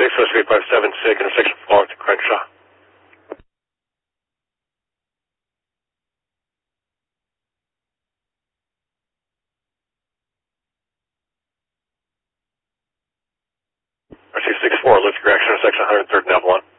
RC6, 857, intersection Florence and Crenshaw. RC64, lift correction, intersection 103rd and Avalon.